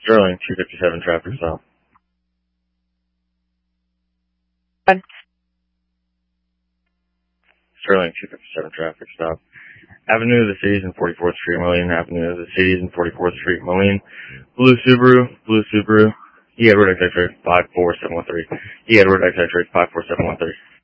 Sterling, 257 traffic stop. Sterling, 257 traffic stop. Avenue of the Cities and 44th Street, Moline. Avenue of the Cities and 44th Street, Moline. Blue Subaru. E. Edward X-Ray 54713. E. Edward X-Ray 54713.